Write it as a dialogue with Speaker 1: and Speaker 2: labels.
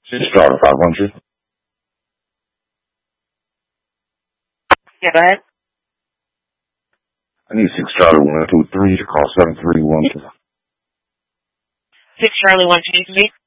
Speaker 1: Charlie 500.
Speaker 2: Yeah, go ahead.
Speaker 1: I need 6 Charlie 123 to call 7312.
Speaker 2: 6 Charlie 123.